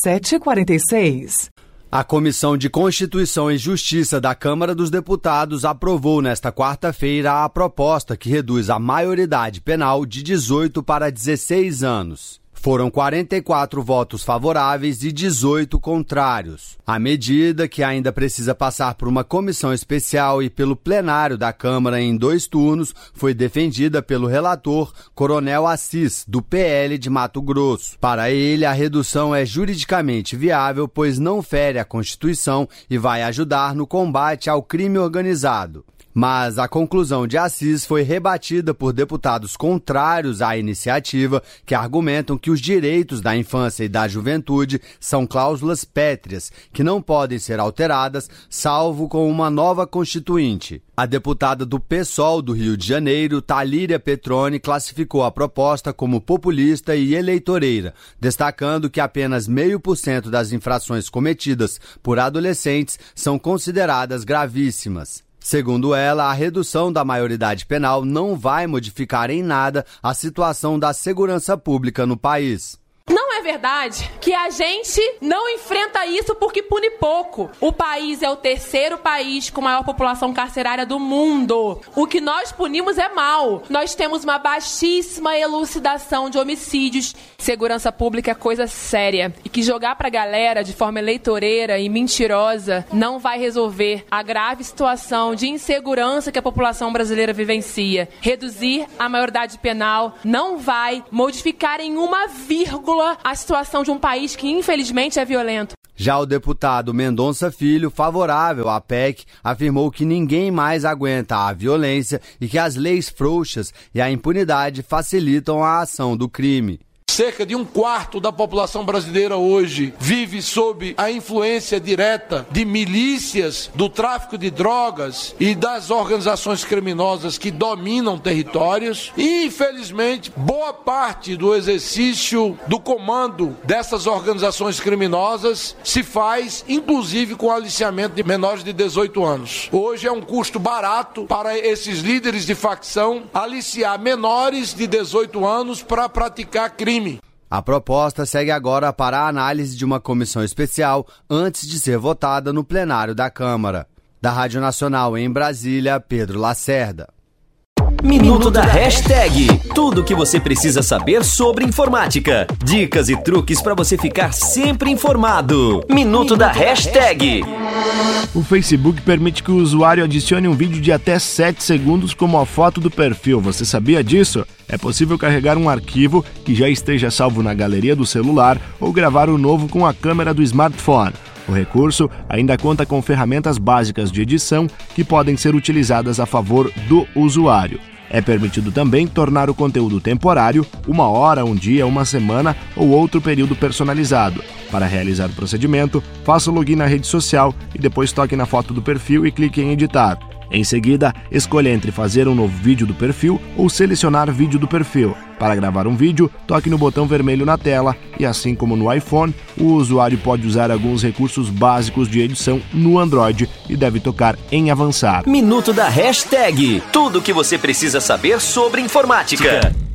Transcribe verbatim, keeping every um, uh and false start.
sete e quarenta e seis. A Comissão de Constituição e Justiça da Câmara dos Deputados aprovou nesta quarta-feira a proposta que reduz a maioridade penal de dezoito para dezesseis anos. Foram quarenta e quatro votos favoráveis e dezoito contrários. A medida, que ainda precisa passar por uma comissão especial e pelo plenário da Câmara em dois turnos, foi defendida pelo relator Coronel Assis, do P L de Mato Grosso. Para ele, a redução é juridicamente viável, pois não fere a Constituição e vai ajudar no combate ao crime organizado. Mas a conclusão de Assis foi rebatida por deputados contrários à iniciativa, que argumentam que os direitos da infância e da juventude são cláusulas pétreas, que não podem ser alteradas, salvo com uma nova constituinte. A deputada do PSOL do Rio de Janeiro, Talíria Petroni, classificou a proposta como populista e eleitoreira, destacando que apenas meio por cento das infrações cometidas por adolescentes são consideradas gravíssimas. Segundo ela, a redução da maioridade penal não vai modificar em nada a situação da segurança pública no país. Não é verdade que a gente não enfrenta isso porque pune pouco. O país é o terceiro país com maior população carcerária do mundo. O que nós punimos é mal. Nós temos uma baixíssima elucidação de homicídios. Segurança pública é coisa séria. E que jogar pra galera de forma eleitoreira e mentirosa não vai resolver a grave situação de insegurança que a população brasileira vivencia. Reduzir a maioridade penal não vai modificar em uma vírgula a situação de um país que, infelizmente, é violento. Já o deputado Mendonça Filho, favorável à P E C, afirmou que ninguém mais aguenta a violência e que as leis frouxas e a impunidade facilitam a ação do crime. Cerca de um quarto da população brasileira hoje vive sob a influência direta de milícias, do tráfico de drogas e das organizações criminosas que dominam territórios. E, infelizmente, boa parte do exercício do comando dessas organizações criminosas se faz, inclusive, com aliciamento de menores de dezoito anos. Hoje é um custo barato para esses líderes de facção aliciar menores de dezoito anos para praticar crime. A proposta segue agora para a análise de uma comissão especial antes de ser votada no plenário da Câmara. Da Rádio Nacional em Brasília, Pedro Lacerda. Minuto da Hashtag. Tudo o que você precisa saber sobre informática. Dicas e truques para você ficar sempre informado. Minuto da Hashtag. O Facebook permite que o usuário adicione um vídeo de até sete segundos como a foto do perfil. Você sabia disso? É possível carregar um arquivo que já esteja salvo na galeria do celular ou gravar o novo com a câmera do smartphone. O recurso ainda conta com ferramentas básicas de edição que podem ser utilizadas a favor do usuário. É permitido também tornar o conteúdo temporário, uma hora, um dia, uma semana ou outro período personalizado. Para realizar o procedimento, faça o login na rede social e depois toque na foto do perfil e clique em editar. Em seguida, escolha entre fazer um novo vídeo do perfil ou selecionar vídeo do perfil. Para gravar um vídeo, toque no botão vermelho na tela e, assim como no iPhone, o usuário pode usar alguns recursos básicos de edição no Android e deve tocar em avançar. Minuto da Hashtag. Tudo o que você precisa saber sobre informática.